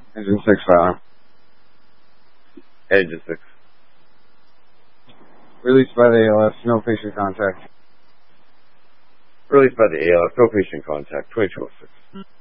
Engine 6 filing. Engine 6. Released by the ALS, no patient contact. Released by the ALS, no patient contact, 2206.